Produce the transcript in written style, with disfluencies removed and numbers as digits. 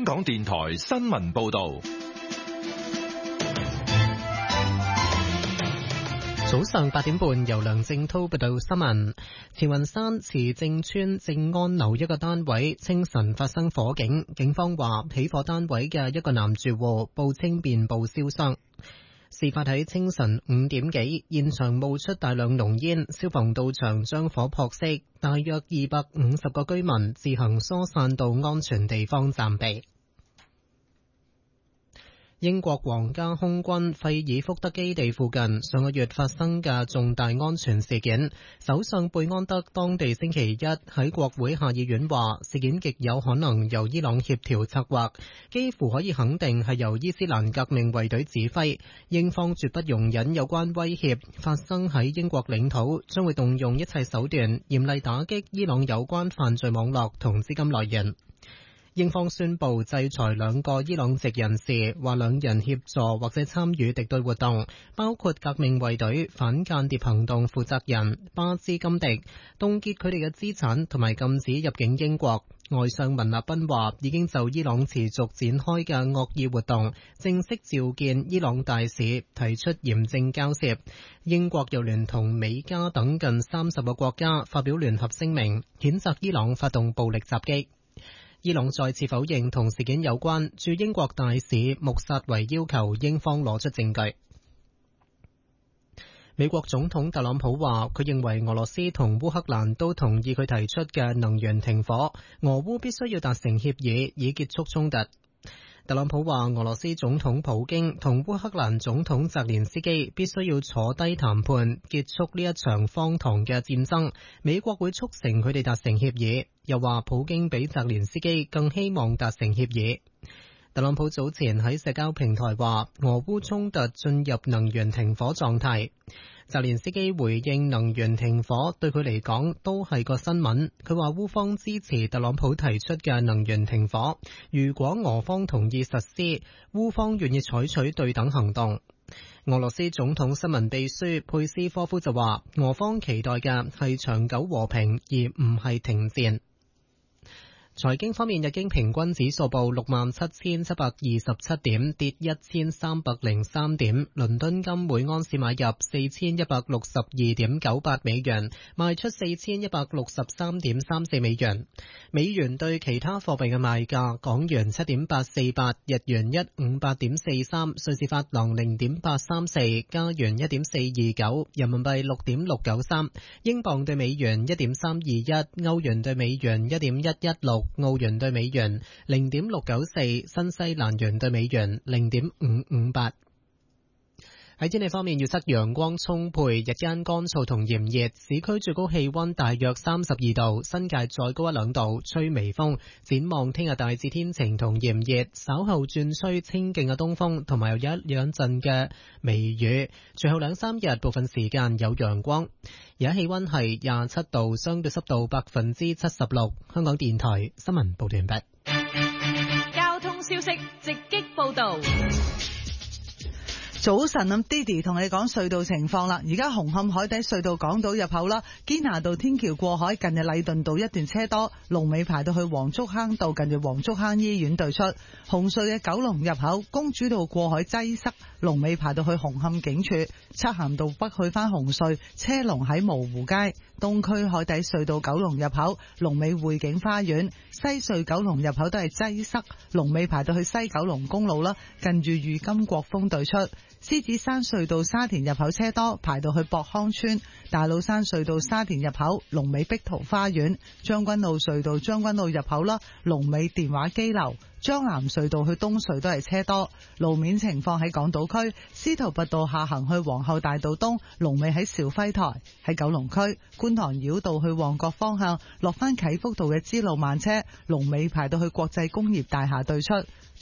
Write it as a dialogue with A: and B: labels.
A: 港電台新聞報道。
B: 早上8點半，由梁正濤報道新聞。慈雲山慈正邨正安樓一個單位清晨發生火警，警方話起火單位嘅一個男住戶報稱面部燒傷。事發喺清晨5點幾，現場冒出大量濃煙，消防到場將火撲熄，大約250個居民自行疏散到安全地方暫避。英國皇家空軍費爾福德基地附近上個月發生嘅重大安全事件，首相貝安德當地星期一喺國會下議院話，事件極有可能由伊朗協調策劃，幾乎可以肯定係由伊斯蘭革命衛隊指揮。英方絕不容忍有關威脅發生喺英國領土，將會動用一切手段嚴厲打擊伊朗有關犯罪網絡同資金來源。英方宣布制裁兩個伊朗籍人士，話兩人協助或者參與敵對活動，包括革命衛隊反間諜行動負責人巴茲金迪，凍結佢哋嘅資產同埋禁止入境英國。外相文納賓話已經就伊朗持續展開嘅惡意活動正式召見伊朗大使，提出嚴正交涉。英國又聯同美加等近30個國家發表聯合聲明，譴責伊朗發動暴力襲擊。伊朗再次否認同事件有關，駐英國大使穆薩維要求英方攞出證據。美國總統特朗普話，佢認為俄羅斯同烏克蘭都同意佢提出嘅能源停火，俄烏必須要達成協議以結束衝突。特朗普話，俄羅斯總統普京同烏克蘭總統澤連斯基必須要坐低談判，結束呢一場荒唐嘅戰爭。美國會促成佢哋達成協議。又話普京比澤連斯基更希望達成協議。特朗普早前喺社交平台話，俄烏衝突進入能源停火狀態。澤連斯基回應能源停火對佢嚟講都係個新聞。佢話烏方支持特朗普提出嘅能源停火，如果俄方同意實施，烏方願意採取對等行動。俄羅斯總統新聞秘書佩斯科夫就話，俄方期待嘅係長久和平，而唔係停戰。財經方面，日經平均指數報67,727點，跌1303點。倫敦金每盎司買入4162.98美元，賣出4163.34美元。美元對其他貨幣嘅賣價：港元7.848，日元158.43，瑞士法郎0.834，加元1.429，人民幣6.693，英鎊對美元1.321，歐元對美元1.116。澳元對美元0.694，新西蘭元對美元0.558。喺天氣方面，預測陽光充沛，日間乾燥同炎熱，市區最高氣溫大約32度，新界再高1-2度，吹微風。展望聽日大致天晴同炎熱，稍後轉吹清勁嘅東風，同埋有一兩陣嘅微雨。隨後2-3日部分時間有陽光。而家氣溫係27度，相對濕度76%。香港電台新聞報道完畢。
C: 交通消息直擊報道。
D: 早晨，咁 Didi 同你講隧道情況啦。而家紅磡海底隧道港島入口啦，堅拿道天橋過海近日禮頓道一段車多，龍尾排到去黃竹坑道近住黃竹坑醫院對出。紅隧嘅九龍入口公主道過海擠塞，龍尾排到去紅磡警署。漆咸道北去翻紅隧，車龍喺蕪湖街。東區海底隧道九龍入口龍尾匯景花園，西隧九龍入口都係擠塞，龍尾排到去西九龍公路啦，近住裕金國峰對出。獅子山隧道沙田入口車多，排到去博康村。大老山隧道沙田入口龍尾碧桃花園。將軍澳隧道將軍澳入口啦，龍尾電話機樓。將南隧道去東隧都係車多。路面情況喺港島區，司徒拔道下行去皇后大道東，龍尾喺兆輝台。喺九龍區，觀塘繞道去旺角方向，落翻啟福道嘅支路慢車，龍尾排到去國際工業大廈對出。